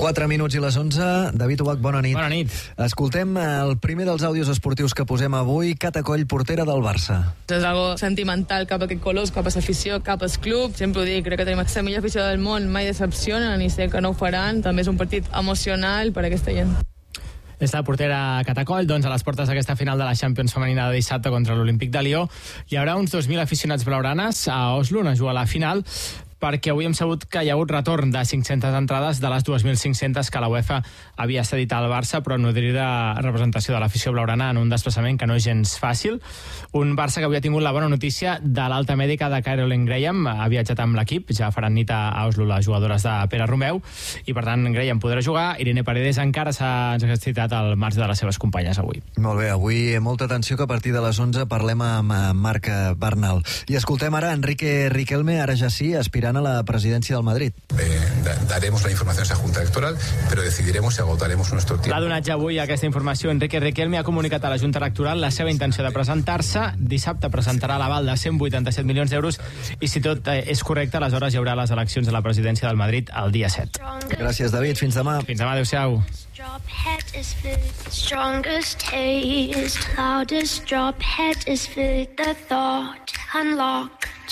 4 minuts i les 11. David Ubach, bona nit. Bona nit. Escoltem el primer dels àudios esportius que posem avui. Cata Coll, portera del Barça. És algo sentimental cap a aquest colors, cap a l'afició, cap al club. Sempre ho dic, crec que tenim la millor afició del món, mai decepcionen i sé que no ho faran. També és un partit emocional per a aquesta gent. És la portera Cata Coll, doncs a les portes d'aquesta final de la Champions femenina de dissabte contra l'Olímpic de Lió. Hi haurà uns 2.000 aficionats blaugranes a Oslo on es juga la final, perquè avui hem sabut que hi ha hagut retorn de 500 entrades de les 2.500 que la UEFA havia cedit al Barça, però nodrida representació de l'afició blaugrana en un desplaçament que no és gens fàcil. Un Barça que avui ha tingut la bona notícia de l'alta mèdica de Caroline Graham. Ha viatjat amb l'equip, ja faran nit a Oslo les jugadores de Pere Romeu, i per tant Graham podrà jugar. Irene Paredes encara s'ha exercitat al marge de les seves companyes avui. Molt bé, avui molta atenció que a partir de les 11 parlem amb Marc Bernal. I escoltem ara Enrique Riquelme, ara ja sí, aspirant a la presidència del Madrid. Daremos la información a esa Junta Electoral, pero decidiremos si agotaremos nuestro tiempo. L'ha donat ja avui aquesta informació. Enrique Riquelme ha comunicat a la Junta Electoral la seva intenció de presentar-se. Dissabte presentarà l'aval de 187 milions d'euros i si tot és correcte, aleshores hi haurà les eleccions a la presidència del Madrid el dia 7. Gràcies, David. Fins demà. Fins demà, adéu-siau. Drop head is food, strongest taste, loudest drop head is food, the thought unlock.